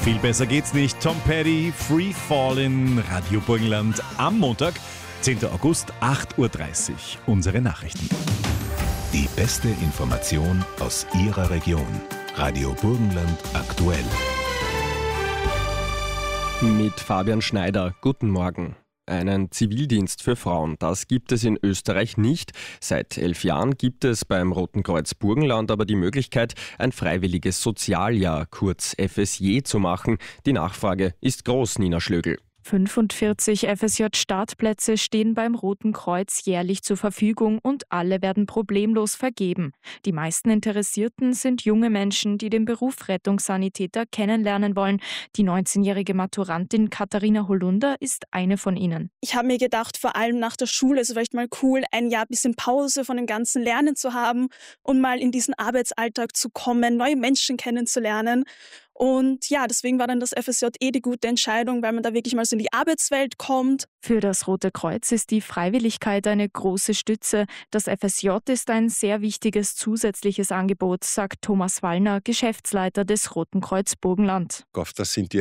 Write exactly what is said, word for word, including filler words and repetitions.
Viel besser geht's nicht. Tom Petty, Free Fallin', Radio Burgenland am Montag, zehnten August, acht Uhr dreißig. Unsere Nachrichten. Die beste Information aus Ihrer Region. Radio Burgenland aktuell. Mit Fabian Schneider. Guten Morgen. Einen Zivildienst für Frauen, das gibt es in Österreich nicht. Seit elf Jahren gibt es beim Roten Kreuz Burgenland aber die Möglichkeit, ein freiwilliges Sozialjahr, kurz F S J, zu machen. Die Nachfrage ist groß, Nina Schlögl. fünfundvierzig F S J-Startplätze stehen beim Roten Kreuz jährlich zur Verfügung und alle werden problemlos vergeben. Die meisten Interessierten sind junge Menschen, die den Beruf Rettungssanitäter kennenlernen wollen. Die neunzehnjährige Maturantin Katharina Holunder ist eine von ihnen. Ich habe mir gedacht, vor allem nach der Schule ist es vielleicht mal cool, ein Jahr bisschen Pause von dem ganzen Lernen zu haben und mal in diesen Arbeitsalltag zu kommen, neue Menschen kennenzulernen. Und ja, deswegen war dann das F S J eh die gute Entscheidung, weil man da wirklich mal so in die Arbeitswelt kommt. Für das Rote Kreuz ist die Freiwilligkeit eine große Stütze. Das F S J ist ein sehr wichtiges zusätzliches Angebot, sagt Thomas Wallner, Geschäftsleiter des Roten Kreuz Burgenland. Oft das sind die